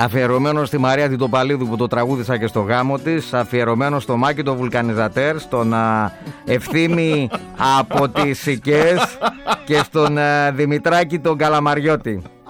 Αφιερωμένο στη Μαρία Τιτοπαλίδου που το τραγούδισα και στο γάμο της. Αφιερωμένο στο Μάκη το Βουλκανιζατέρ, στον Ευθύμη από τις Σικές και στον Δημητράκη τον Καλαμαριώτη.